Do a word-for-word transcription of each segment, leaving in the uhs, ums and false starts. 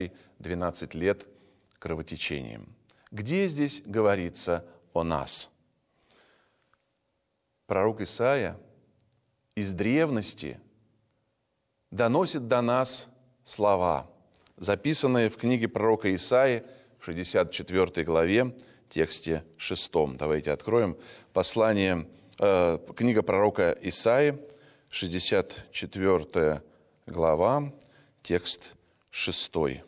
двенадцать лет кровотечением. Где здесь говорится о нас? Пророк Исаия из древности доносит до нас слова, записанные в книге пророка Исаии в шестьдесят четвёртой главе, тексте шестом. Давайте откроем послание, э, книга пророка Исаии, шестьдесят четвёртая глава, текст шестой.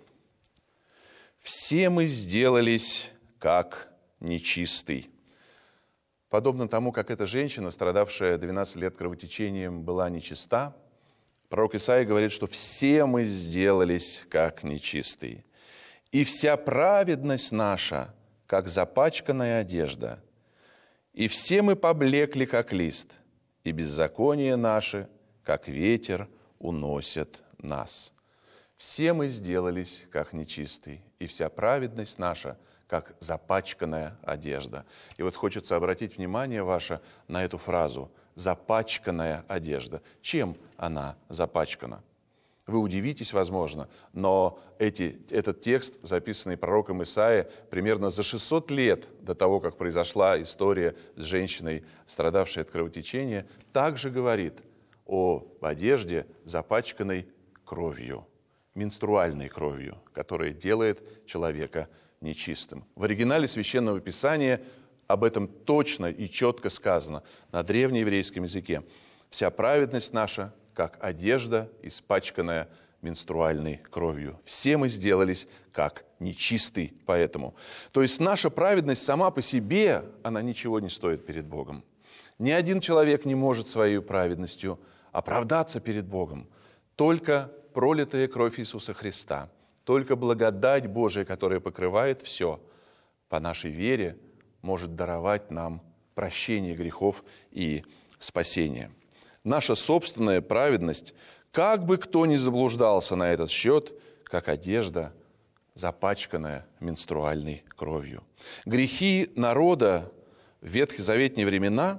«Все мы сделались, как нечистый». Подобно тому, как эта женщина, страдавшая двенадцать лет кровотечением, была нечиста, пророк Исаия говорит, что все мы сделались, как нечистый. «И вся праведность наша, как запачканная одежда, и все мы поблекли, как лист, и беззаконие наше, как ветер, уносят нас». Все мы сделались, как нечистый, и вся праведность наша, как запачканная одежда. И вот хочется обратить внимание ваше на эту фразу «запачканная одежда». Чем она запачкана? Вы удивитесь, возможно, но эти, этот текст, записанный пророком Исаией примерно за шестьсот лет до того, как произошла история с женщиной, страдавшей от кровотечения, также говорит о одежде, запачканной кровью, менструальной кровью, которая делает человека нечистым. В оригинале Священного Писания об этом точно и четко сказано на древнееврейском языке. «Вся праведность наша, как одежда, испачканная менструальной кровью. Все мы сделались, как нечистый поэтому». То есть наша праведность сама по себе, она ничего не стоит перед Богом. Ни один человек не может своей праведностью оправдаться перед Богом. Только пролитая кровь Иисуса Христа, только благодать Божия, которая покрывает все, по нашей вере может даровать нам прощение грехов и спасение. Наша собственная праведность, как бы кто ни заблуждался на этот счет, как одежда, запачканная менструальной кровью. Грехи народа в ветхозаветные времена,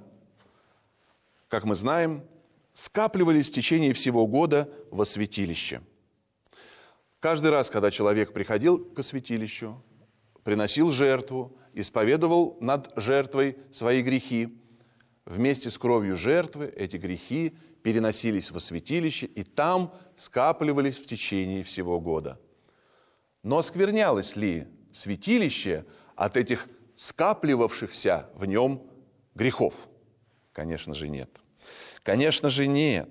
как мы знаем, скапливались в течение всего года во святилище. Каждый раз, когда человек приходил к святилищу, приносил жертву, исповедовал над жертвой свои грехи, вместе с кровью жертвы эти грехи переносились во святилище, и там скапливались в течение всего года. Но осквернялось ли святилище от этих скапливавшихся в нем грехов? Конечно же, нет. Конечно же, нет.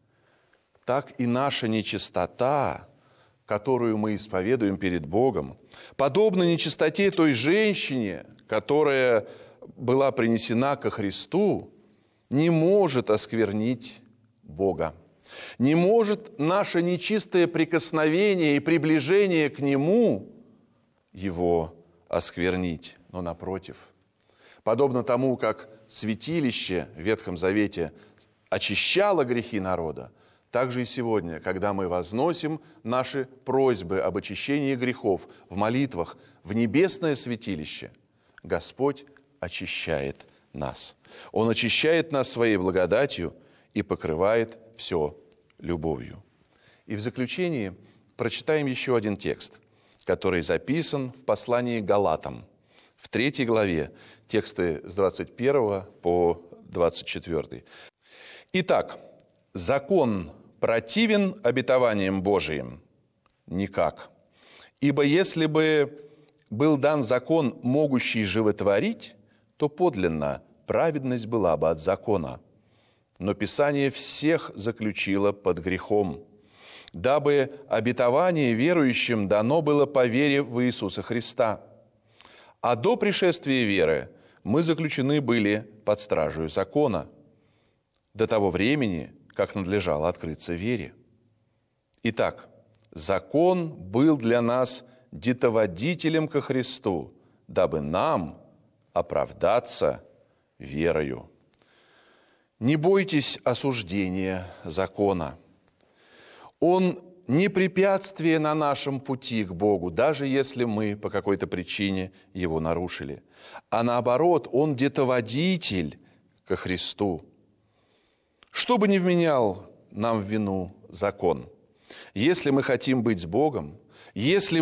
Так и наша нечистота, которую мы исповедуем перед Богом, подобна нечистоте той женщине, которая была принесена ко Христу, не может осквернить Бога. Не может наше нечистое прикосновение и приближение к Нему Его осквернить, но напротив. Подобно тому, как святилище в Ветхом Завете очищало грехи народа, так же и сегодня, когда мы возносим наши просьбы об очищении грехов в молитвах в небесное святилище, Господь очищает нас. Он очищает нас своей благодатью и покрывает все любовью. И в заключении прочитаем еще один текст, который записан в послании к Галатам, в третьей главе, тексты с двадцать первого по двадцать четвёртый. «Итак, закон противен обетованиям Божиим? Никак. Ибо если бы был дан закон, могущий животворить, то подлинно праведность была бы от закона. Но Писание всех заключило под грехом, дабы обетование верующим дано было по вере в Иисуса Христа. А до пришествия веры мы заключены были под стражей закона, до того времени, как надлежало открыться вере. Итак, закон был для нас детоводителем ко Христу, дабы нам оправдаться верою. Не бойтесь осуждения закона. Он не препятствие на нашем пути к Богу, даже если мы по какой-то причине его нарушили, а наоборот, он детоводитель ко Христу. Что бы ни вменял нам в вину закон, если мы хотим быть с Богом, Если